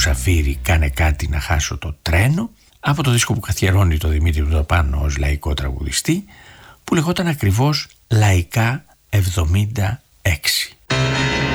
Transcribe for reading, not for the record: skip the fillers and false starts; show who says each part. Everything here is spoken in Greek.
Speaker 1: Μουσαφίρη, κάνε κάτι να χάσω το τρένο, από το δίσκο που καθιερώνει το Δημήτρη Πρωτοπάνο ως λαϊκό τραγουδιστή, που λεγόταν ακριβώς Λαϊκά 76.